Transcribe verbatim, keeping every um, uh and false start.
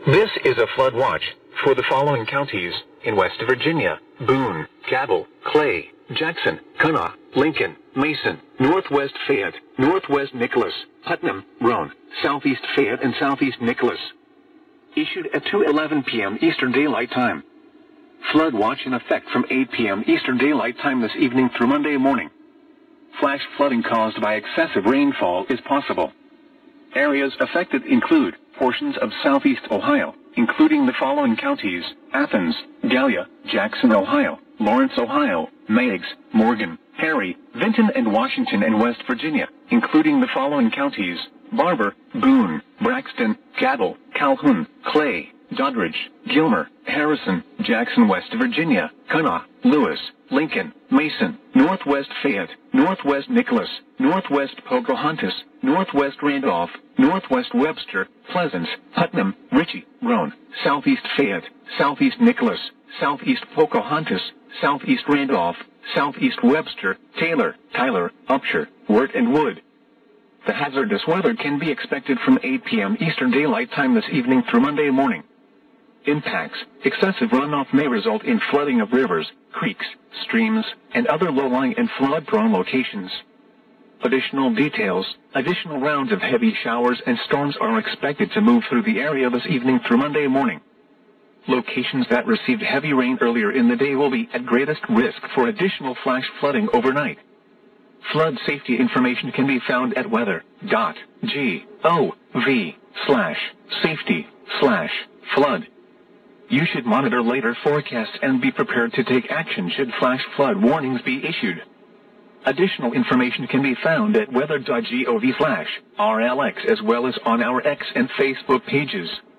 This is a flood watch for the following counties in West Virginia: Boone, Cabell, Clay, Jackson, Kanawha, Lincoln, Mason, Northwest Fayette, Northwest Nicholas, Putnam, Roane, Southeast Fayette, and Southeast Nicholas. Issued at two eleven p m Eastern Daylight Time. Flood watch in effect from eight p m Eastern Daylight Time this evening through Monday morning. Flash flooding caused by excessive rainfall is possible. Areas affected include portions of southeast Ohio, including the following counties: Athens, Gallia, Jackson, Ohio, Lawrence, Ohio, Meigs, Morgan, Perry, Vinton, and Washington, and West Virginia, including the following counties: Barber, Boone, Braxton, Cabell, Calhoun, Clay, Doddridge, Gilmer, Harrison, Jackson, West Virginia, Kanawha, Lewis, Lincoln, Mason, Northwest Fayette, Northwest Nicholas, Northwest Pocahontas, Northwest Randolph, Northwest Webster, Pleasants, Putnam, Ritchie, Roane, Southeast Fayette, Southeast Nicholas, Southeast Pocahontas, Southeast Randolph, Southeast Webster, Taylor, Tyler, Upshur, Wirt, and Wood. The hazardous weather can be expected from eight p m Eastern Daylight Time this evening through Monday morning. Impacts: excessive runoff may result in flooding of rivers, creeks, streams, and other low-lying and flood-prone locations. Additional details: additional rounds of heavy showers and storms are expected to move through the area this evening through Monday morning. Locations that received heavy rain earlier in the day will be at greatest risk for additional flash flooding overnight. Flood safety information can be found at weather dot gov slash safety slash flood. You should monitor later forecasts and be prepared to take action should flash flood warnings be issued. Additional information can be found at weather dot gov slash R L X as well as on our X and Facebook pages.